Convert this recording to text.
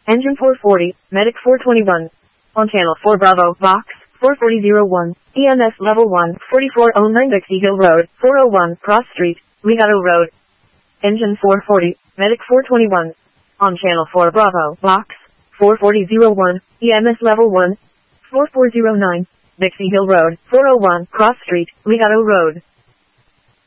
Engine 440, Medic 421. On Channel 4 Bravo, Box 44001, EMS Level 1, 4409 Dixie Hill Road, 401 Cross Street, Legato Road. Engine 440, Medic 421. On Channel 4 Bravo, Box 44001, EMS Level 1, 4409, Dixie Hill Road, 401 Cross Street, Legato Road.